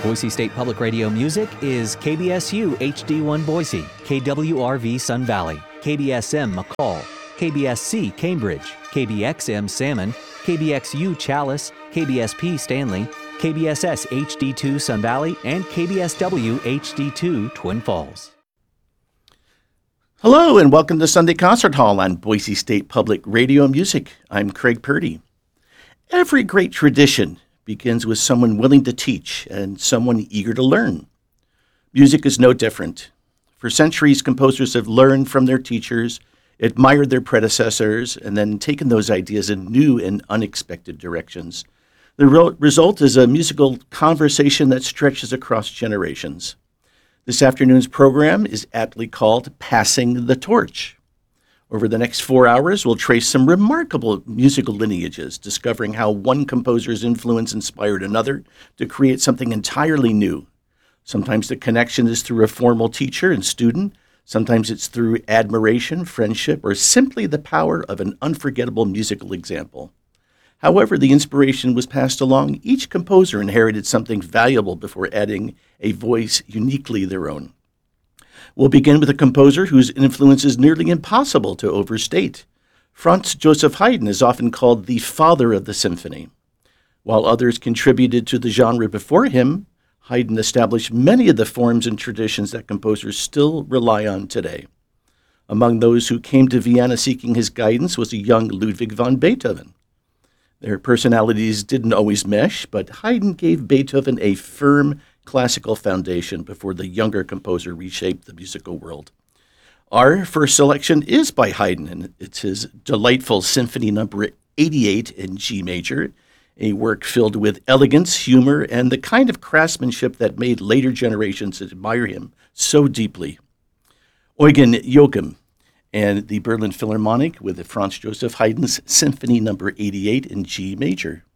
Boise State Public Radio music is KBSU HD1 Boise, KWRV Sun Valley, KBSM McCall, KBSC Cambridge, KBXM Salmon, KBXU Chalice, KBSP Stanley, KBSS HD2 Sun Valley, and KBSW HD2 Twin Falls. Hello and welcome to Sunday Concert Hall on Boise State Public Radio Music. I'm Craig Purdy. Every great tradition begins with someone willing to teach and someone eager to learn. Music is no different. For centuries, composers have learned from their teachers, admired their predecessors, and then taken those ideas in new and unexpected directions. The result is a musical conversation that stretches across generations. This afternoon's program is aptly called Passing the Torch. Over the next 4 hours, we'll trace some remarkable musical lineages, discovering how one composer's influence inspired another to create something entirely new. Sometimes the connection is through a formal teacher and student. Sometimes it's through admiration, friendship, or simply the power of an unforgettable musical example. However the inspiration was passed along, each composer inherited something valuable before adding a voice uniquely their own. We'll begin with a composer whose influence is nearly impossible to overstate. Franz Joseph Haydn is often called the father of the symphony. While others contributed to the genre before him, Haydn established many of the forms and traditions that composers still rely on today. Among those who came to Vienna seeking his guidance was a young Ludwig van Beethoven. Their personalities didn't always mesh, but Haydn gave Beethoven a firm classical foundation before the younger composer reshaped the musical world. Our first selection is by Haydn, and it's his delightful Symphony Number 88 in G major, a work filled with elegance, humor, and the kind of craftsmanship that made later generations admire him so deeply. Eugen Joachim and the Berlin Philharmonic with Franz Joseph Haydn's Symphony Number 88 in G major.